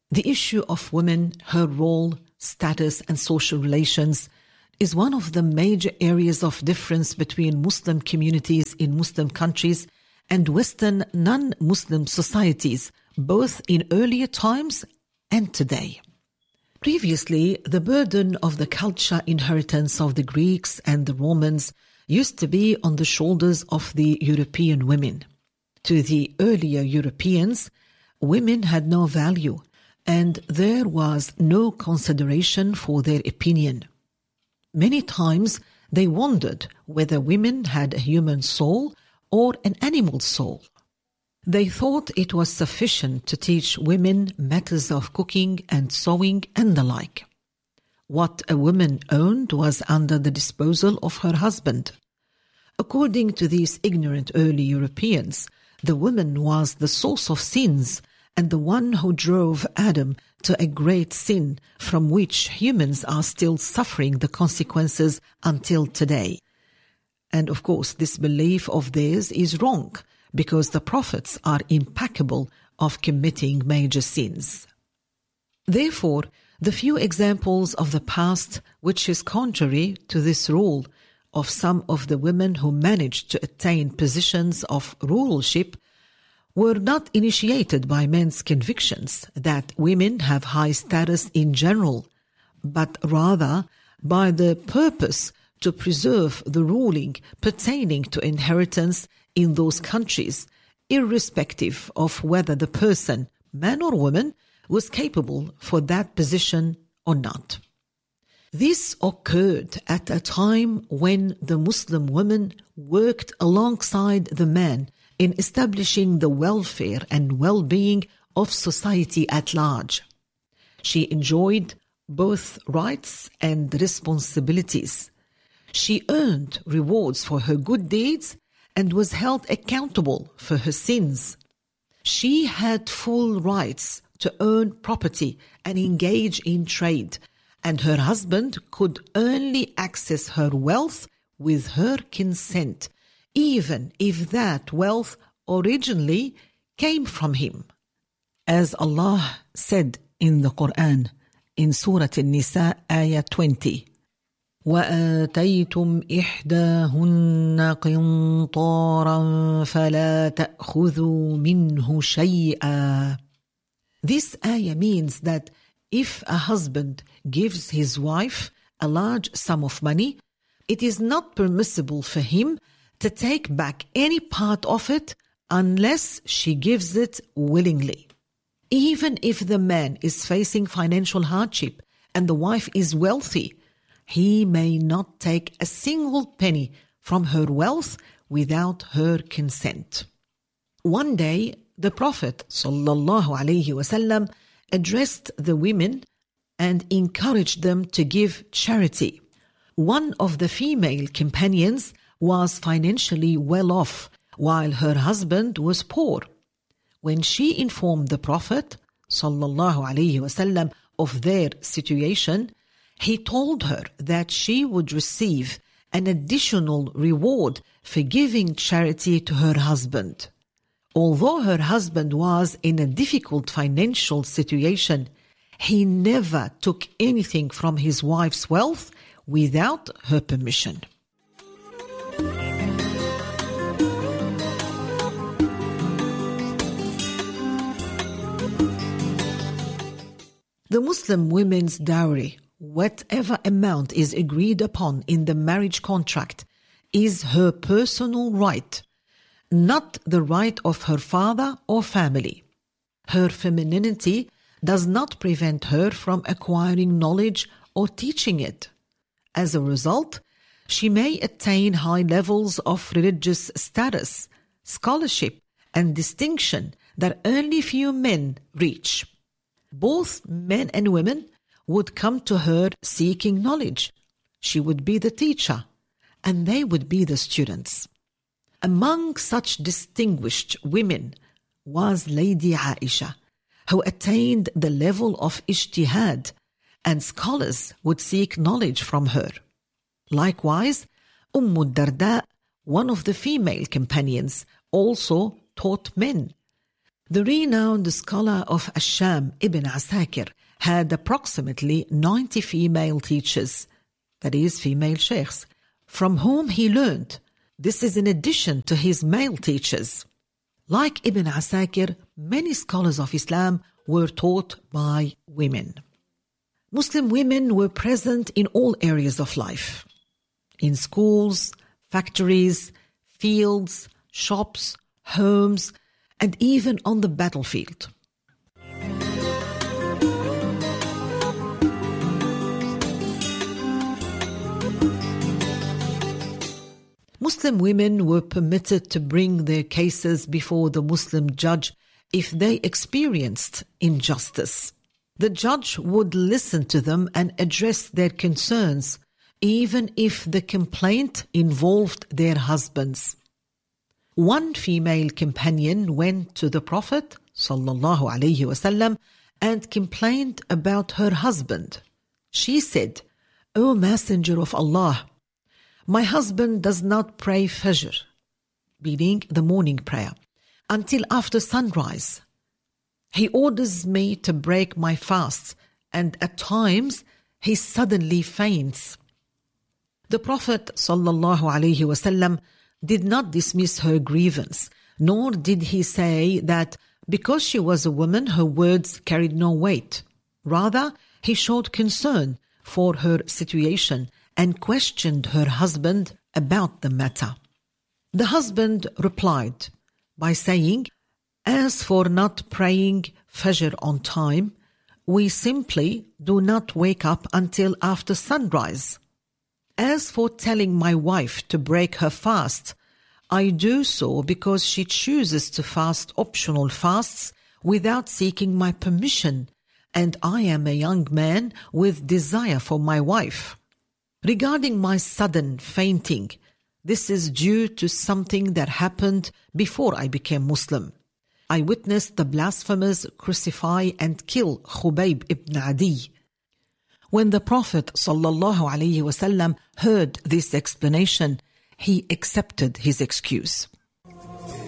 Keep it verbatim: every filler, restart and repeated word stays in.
The issue of women, her role, status, and social relations is one of the major areas of difference between Muslim communities in Muslim countries and Western non-Muslim societies, both in earlier times and today. Previously, the burden of the culture inheritance of the Greeks and the Romans used to be on the shoulders of the European women. To the earlier Europeans, women had no value, and there was no consideration for their opinion. Many times they wondered whether women had a human soul or an animal soul. They thought it was sufficient to teach women matters of cooking and sewing and the like. What a woman owned was under the disposal of her husband. According to these ignorant early Europeans, the woman was the source of sins and the one who drove Adam to a great sin from which humans are still suffering the consequences until today. And of course, this belief of theirs is wrong, because the prophets are impeccable of committing major sins. Therefore, the few examples of the past which is contrary to this rule of some of the women who managed to attain positions of rulership were not initiated by men's convictions that women have high status in general, but rather by the purpose to preserve the ruling pertaining to inheritance in those countries, irrespective of whether the person, man or woman, was capable for that position or not. This occurred at a time when the Muslim woman worked alongside the man in establishing the welfare and well-being of society at large. She enjoyed both rights and responsibilities. She earned rewards for her good deeds and was held accountable for her sins. She had full rights to earn property and engage in trade, and her husband could only access her wealth with her consent, even if that wealth originally came from him. As Allah said in the Quran, in Surah An-Nisa, Ayah twenty, وَآتَيْتُمْ إِحْدَاهُنَّ قِنْطَارًا فَلَا تَأْخُذُوا مِنْهُ شَيْئًا. This ayah means that if a husband gives his wife a large sum of money, it is not permissible for him to take back any part of it unless she gives it willingly. Even if the man is facing financial hardship and the wife is wealthy, he may not take a single penny from her wealth without her consent. One day, the Prophet ﷺ addressed the women and encouraged them to give charity. One of the female companions was financially well off, while her husband was poor. When she informed the Prophet ﷺ of their situation, he told her that she would receive an additional reward for giving charity to her husband. Although her husband was in a difficult financial situation, he never took anything from his wife's wealth without her permission. The Muslim women's dowry, whatever amount is agreed upon in the marriage contract, is her personal right, not the right of her father or family. Her femininity does not prevent her from acquiring knowledge or teaching it. As a result, she may attain high levels of religious status, scholarship, and distinction that only few men reach. Both men and women would come to her seeking knowledge. She would be the teacher, and they would be the students. Among such distinguished women was Lady Aisha, who attained the level of ijtihad, and scholars would seek knowledge from her. Likewise, Umm Darda, one of the female companions, also taught men. The renowned scholar of Ash-Sham, Ibn Asakir, had approximately ninety female teachers, that is, female sheikhs, from whom he learned. This is in addition to his male teachers. Like Ibn Asakir, many scholars of Islam were taught by women. Muslim women were present in all areas of life, in schools, factories, fields, shops, homes, and even on the battlefield. Muslim women were permitted to bring their cases before the Muslim judge if they experienced injustice. The judge would listen to them and address their concerns, even if the complaint involved their husbands. One female companion went to the Prophet sallallahu alaihi wasallam and complained about her husband. She said, "O Messenger of Allah, my husband does not pray Fajr," meaning the morning prayer, "until after sunrise. He orders me to break my fast, and at times he suddenly faints." The Prophet sallallahu alaihi wasallam did not dismiss her grievance, nor did he say that because she was a woman, her words carried no weight. Rather, he showed concern for her situation and questioned her husband about the matter. The husband replied by saying, "As for not praying Fajr on time, we simply do not wake up until after sunrise. As for telling my wife to break her fast, I do so because she chooses to fast optional fasts without seeking my permission, and I am a young man with desire for my wife. Regarding my sudden fainting, this is due to something that happened before I became Muslim. I witnessed the blasphemers crucify and kill Khubayb ibn Adi." When the Prophet sallallahu alaihi wasallam heard this explanation, he accepted his excuse.